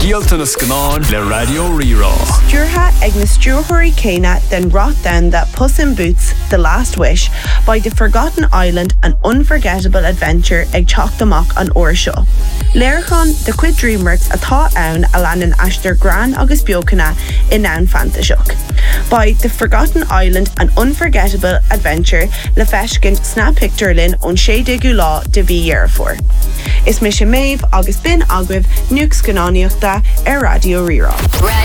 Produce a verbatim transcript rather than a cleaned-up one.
Díalta na scanán le Radio Rirá. Stúrtha ag na stúrthirí céine den Rock Down That Puss in Boots, The Last Wish, by The Forgotten Island, an unforgettable adventure ag teacht amach an uair seo. Léirchan de cuid DreamWorks atá ann a leanan aistear gran agus beocanna in ann fantasach. By The Forgotten Island, an unforgettable adventure le feiscin sna picturelinn ón séideagú lá de bhí dhearfór. Is mis sé méibh agus bin agwibh nuac scannáíochta ar Radio Rirá.